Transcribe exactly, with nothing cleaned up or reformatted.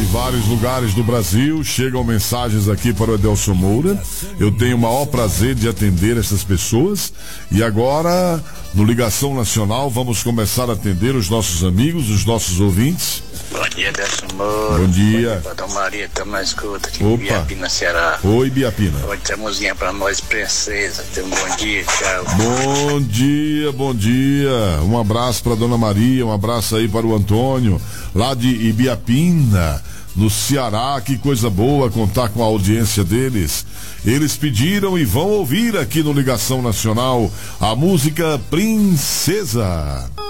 vários lugares do Brasil chegam mensagens aqui para o Edelson Moura. Eu tenho o maior prazer de atender essas pessoas. E agora, no Ligação Nacional, vamos começar a atender os nossos amigos, os nossos ouvintes. Bom dia, Edelson Moura. Bom dia. Bom dia, Dona Maria, estamos na escuta aqui Opa. em Biapina, Ceará. Oi, Biapina. Pode ter música pra nós, princesa. Tenha um bom dia, tchau. Bom dia, bom dia. Um abraço para Dona Maria, um abraço aí para o Antônio, lá de Ibiapina, no Ceará. Que coisa boa contar com a audiência deles. Eles pediram e vão ouvir aqui no Ligação Nacional a música Princesa.